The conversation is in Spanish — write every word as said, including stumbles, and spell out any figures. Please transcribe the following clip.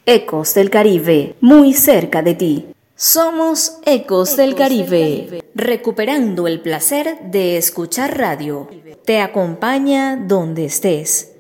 Ecos del Caribe, muy cerca de ti. Somos Ecos del Caribe, recuperando el placer de escuchar radio. Te acompaña donde estés.